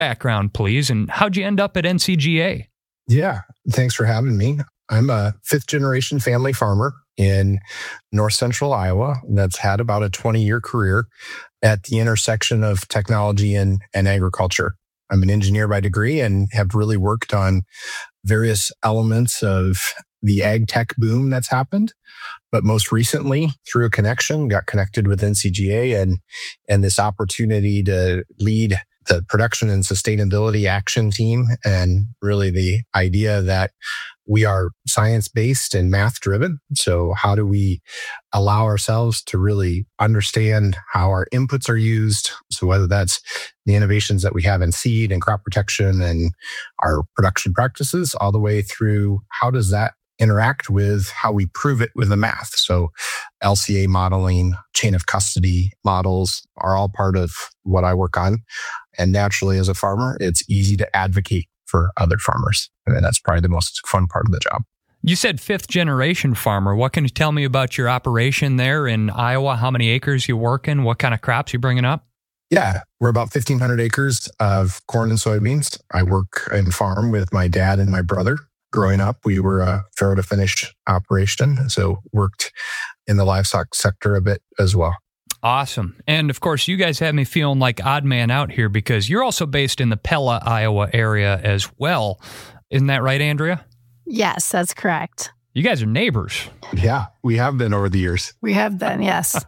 background, please, and how'd you end up at NCGA? Yeah, thanks for having me. I'm a fifth-generation family farmer in north central Iowa that's had about a 20-year career at the intersection of technology and agriculture. I'm an engineer by degree and have really worked on various elements of the ag tech boom that's happened. But most recently, through a connection, got connected with NCGA and this opportunity to lead the production and sustainability action team, and really the idea that we are science-based and math-driven. So how do we allow ourselves to really understand how our inputs are used? So whether that's the innovations that we have in seed and crop protection and our production practices, all the way through how does that interact with how we prove it with the math. So LCA modeling, chain of custody models are all part of what I work on. And naturally, as a farmer, it's easy to advocate for other farmers. And that's probably the most fun part of the job. You said fifth generation farmer. What can you tell me about your operation there in Iowa? How many acres you work in? What kind of crops you bringing up? Yeah, we're about 1,500 acres of corn and soybeans. I work and farm with my dad and my brother. Growing up, we were a farrow to finish operation, so worked in the livestock sector a bit as well. Awesome. And of course, you guys have me feeling like odd man out here because you're also based in the Pella, Iowa area as well. Isn't that right, Andrea? Yes, that's correct. You guys are neighbors. Yeah, we have been over the years. We have been, yes.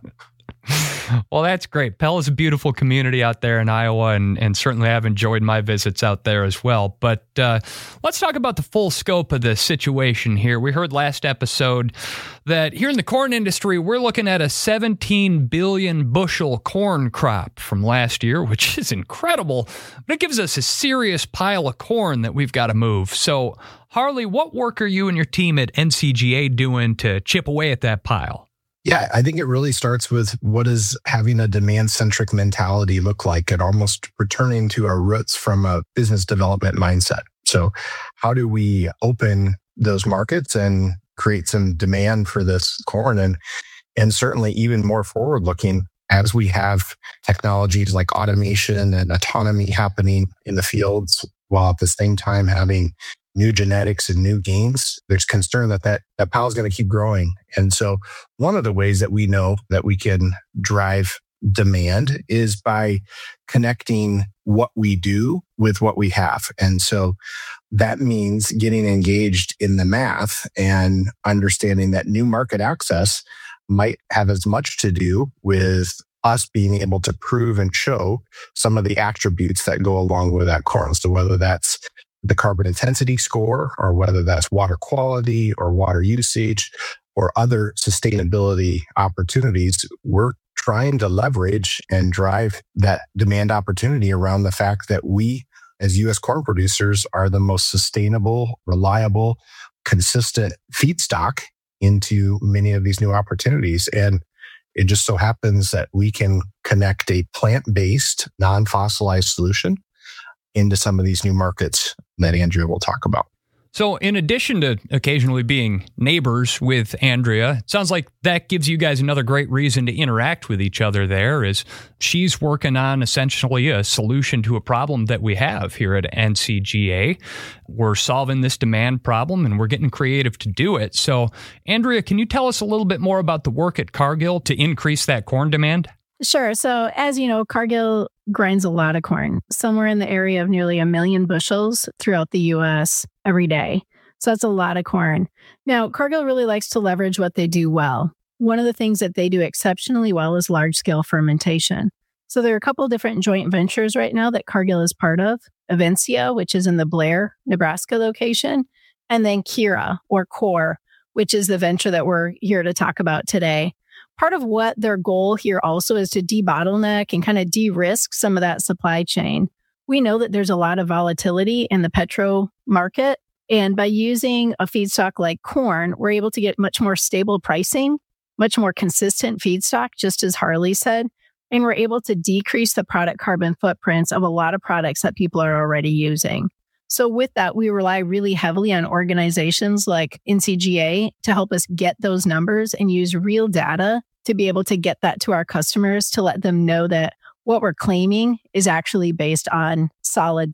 Well, that's great. Pella's a beautiful community out there in Iowa, and certainly I've enjoyed my visits out there as well. But let's talk about the full scope of the situation here. We heard last episode that here in the corn industry, we're looking at a 17 billion bushel corn crop from last year, which is incredible, but it gives us a serious pile of corn that we've got to move. So, Harley, what work are you and your team at NCGA doing to chip away at that pile? Yeah, I think it really starts with what does having a demand-centric mentality look like, and almost returning to our roots from a business development mindset. So how do we open those markets and create some demand for this corn? And certainly even more forward-looking, as we have technologies like automation and autonomy happening in the fields, while at the same time having new genetics and new gains, there's concern that pile is going to keep growing. And so one of the ways that we know that we can drive demand is by connecting what we do with what we have. And so that means getting engaged in the math and understanding that new market access might have as much to do with us being able to prove and show some of the attributes that go along with that corn. So whether that's the carbon intensity score, or whether that's water quality or water usage or other sustainability opportunities, we're trying to leverage and drive that demand opportunity around the fact that we, as U.S. corn producers, are the most sustainable, reliable, consistent feedstock into many of these new opportunities. And it just so happens that we can connect a plant-based, non-fossilized solution into some of these new markets that Andrea will talk about. So in addition to occasionally being neighbors with Andrea, it sounds like that gives you guys another great reason to interact with each other there, is she's working on essentially a solution to a problem that we have here at NCGA. We're solving this demand problem and we're getting creative to do it. So Andrea, can you tell us a little bit more about the work at Cargill to increase that corn demand? Sure. So as you know, Cargill grinds a lot of corn, somewhere in the area of nearly 1 million bushels throughout the U.S. every day. So that's a lot of corn. Now, Cargill really likes to leverage what they do well. One of the things that they do exceptionally well is large-scale fermentation. So there are a couple of different joint ventures right now that Cargill is part of. Avencia, which is in the Blair, Nebraska location, and then Kira, or Core, which is the venture that we're here to talk about today. Part of what their goal here also is to debottleneck and kind of de-risk some of that supply chain. We know that there's a lot of volatility in the petro market, and by using a feedstock like corn, we're able to get much more stable pricing, much more consistent feedstock, just as Harley said, and we're able to decrease the product carbon footprints of a lot of products that people are already using. So with that, we rely really heavily on organizations like NCGA to help us get those numbers and use real data to be able to get that to our customers, to let them know that what we're claiming is actually based on solid